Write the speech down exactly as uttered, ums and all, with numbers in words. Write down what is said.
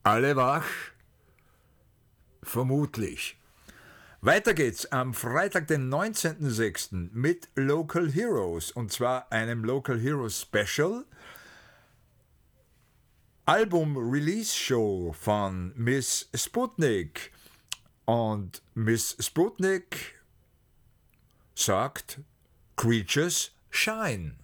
Alle wach? Vermutlich. Weiter geht's am Freitag, den neunzehnten sechsten mit Local Heroes, und zwar einem Local Heroes Special. Album-Release-Show von Miss Sputnik. Und Miss Sputnik sagt Creatures Shine.